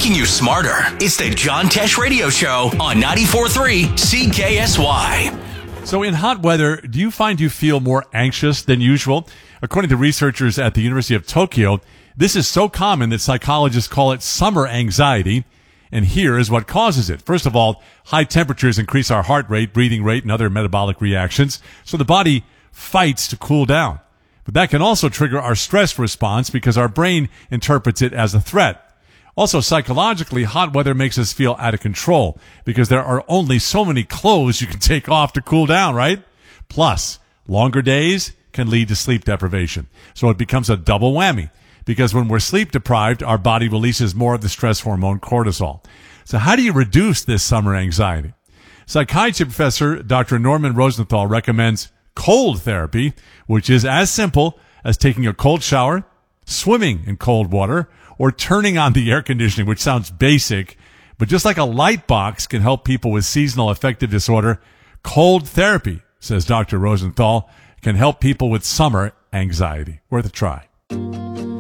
making you smarter. It's the John Tesh Radio Show on 94.3 CKSY. So in hot weather, do you find you feel more anxious than usual? According to researchers at the University of Tokyo, this is so common that psychologists call it summer anxiety. And here is what causes it. First of all, high temperatures increase our heart rate, breathing rate, and other metabolic reactions. So the body fights to cool down. But that can also trigger our stress response because our brain interprets it as a threat. Also, psychologically, hot weather makes us feel out of control because there are only so many clothes you can take off to cool down, right? Plus, longer days can lead to sleep deprivation. So it becomes a double whammy because when we're sleep deprived, our body releases more of the stress hormone cortisol. So how do you reduce this summer anxiety? Psychiatry professor Dr. Norman Rosenthal recommends cold therapy, which is as simple as taking a cold shower, swimming in cold water, or turning on the air conditioning, which sounds basic, but just like a light box can help people with seasonal affective disorder, cold therapy, says Dr. Rosenthal, can help people with summer anxiety. Worth a try.